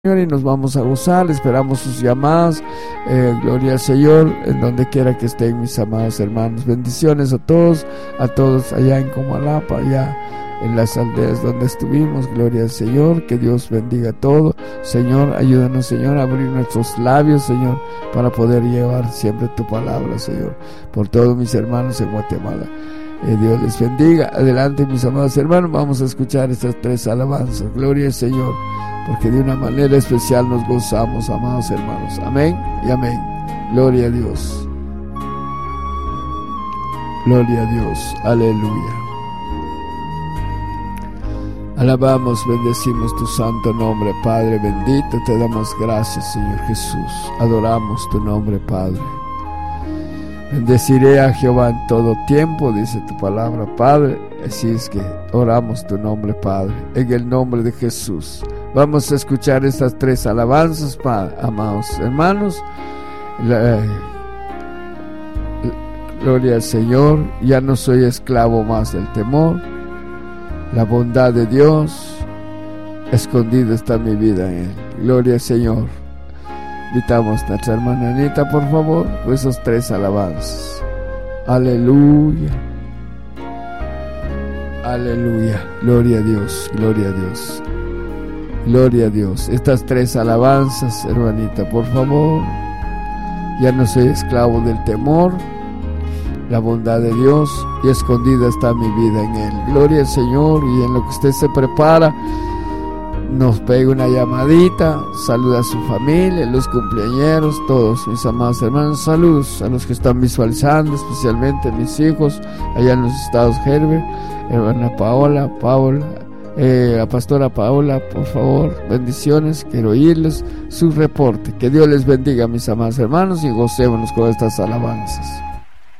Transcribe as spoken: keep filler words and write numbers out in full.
Señor, y nos vamos a gozar, esperamos sus llamadas, eh, gloria al Señor, en donde quiera que estén mis amados hermanos. Bendiciones a todos, a todos allá en Comalapa, allá en las aldeas donde estuvimos, gloria al Señor, que Dios bendiga todo. Señor, ayúdanos, Señor, a abrir nuestros labios, Señor, para poder llevar siempre tu palabra, Señor, por todos mis hermanos en Guatemala. Eh, Dios les bendiga. Adelante, mis amados hermanos, vamos a escuchar estas tres alabanzas. Gloria al Señor, porque de una manera especial nos gozamos, amados hermanos. Amén y amén. Gloria a Dios. Gloria a Dios. Aleluya. Alabamos, bendecimos tu santo nombre, Padre bendito. Te damos gracias, Señor Jesús. Adoramos tu nombre, Padre. Bendeciré a Jehová en todo tiempo, dice tu palabra, Padre. Así es que oramos tu nombre, Padre, en el nombre de Jesús. Vamos a escuchar estas tres alabanzas, Padre, amados hermanos. La, la, gloria al Señor. Ya no soy esclavo más del temor. La bondad de Dios, escondida está mi vida en él. Gloria al Señor. Invitamos a nuestra hermana Anita, por favor, con esos tres alabanzas. Aleluya. Aleluya. Gloria a Dios, gloria a Dios. Gloria a Dios. Estas tres alabanzas, hermanita, por favor. Ya no soy esclavo del temor. La bondad de Dios, y escondida está mi vida en él. Gloria al Señor. Y en lo que usted se prepara, nos pega una llamadita, saluda a su familia, los cumpleañeros, todos mis amados hermanos. Saludos a los que están visualizando, especialmente a mis hijos allá en los estados Herbert, hermana Paola, Paola, eh, la pastora Paola, por favor, bendiciones. Quiero oírles su reporte. Que Dios les bendiga, mis amados hermanos, y gocémonos con estas alabanzas.